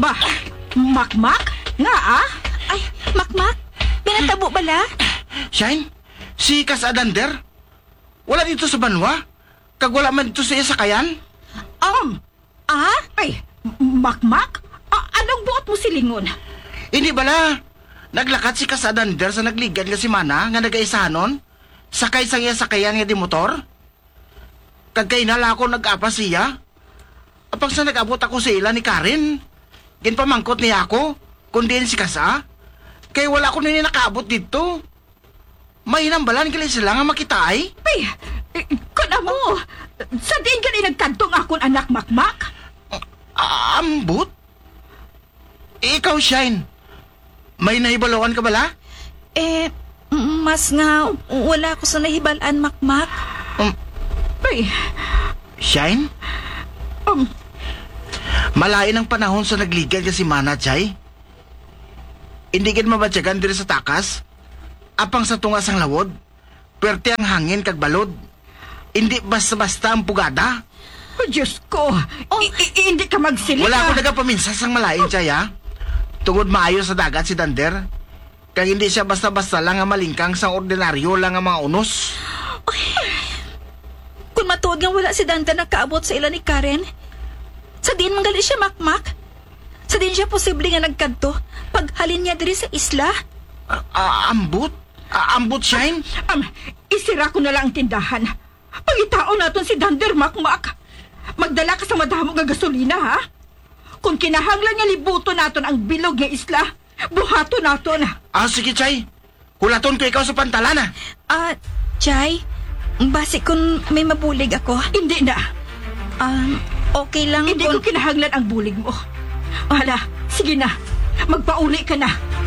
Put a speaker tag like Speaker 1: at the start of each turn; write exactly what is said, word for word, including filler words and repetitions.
Speaker 1: Ba, makmak? Nga ah?
Speaker 2: Ay, Makmak, pinatabo bala?
Speaker 3: Shine, si Kas Adander? Wala dito sa banwa? Kag wala man dito sa iya sakayan?
Speaker 1: Um,
Speaker 2: Ah?
Speaker 1: ay, makmak? A- anong buot mo silingon?
Speaker 3: Hindi bala. Naglakat si Kas Adander sa nagligan nga si Mana nga nagaisahanon? Sakay sang iya sakayan nga di motor? Kag kay nala ako nag-apa siya? Apang sa nag-abot ako sa ila ni Karen? Ginpamangkot niya ako, kundi si Kasa? Kay wala ko nini nakaabot dito. May nambalan gali sila nga makita ay?
Speaker 1: Ay, eh, kuna mo. Sa diin ka rin nagkantong akong anak makmak?
Speaker 3: Ah, ambot? Eh, ikaw, Shine. May nahibalawan ka bala?
Speaker 2: Eh, mas nga wala ko sa nahibalaan, Makmak.
Speaker 3: Um,
Speaker 1: Ay,
Speaker 3: Shine?
Speaker 1: um,
Speaker 3: Malain ang panahon sa nagligan ka si Mana, Chay. Hindi gid mabatyagan diri sa takas. Apang sa tungas ang lawod. Pwerte ang hangin kag balod. Hindi basta-basta ang pugada.
Speaker 1: oh, Diyos ko. I- i- hindi ka magsilika.
Speaker 3: Wala ko nagapaminsas ang malain, Chay, ha? Tungod maayo sa dagat si Dander. Kag hindi siya basta-basta lang ang malingkang sa ordinaryo lang ang mga unos.
Speaker 2: Kung matuod nga wala si Dante nakaabot sa ila ni Karen, sa din manggali siya, Makmak. Sa din siya posible nga nagkadto paghalin niya diri sa isla.
Speaker 3: Ah, ah, ambot? Ah, ambot, Shine?
Speaker 1: Um, isira ko na lang ang tindahan. Pangitao naton si Dander makmak. Magdala ka sa madamo nga gasolina, ha? Kung kinahanglan nga libuto naton ang bilog nga isla, buhato naton.
Speaker 3: Ah, sige, Chay. Hulaton ko ikaw sa pantalan, ha?
Speaker 2: Ah, Chay, basi kung may mabulig ako,
Speaker 1: Hindi na.
Speaker 2: ah, okay lang
Speaker 1: Hindi ko
Speaker 2: kung...
Speaker 1: kinahanglan ang bulig mo. Wala, sige na. Magpauli ka na.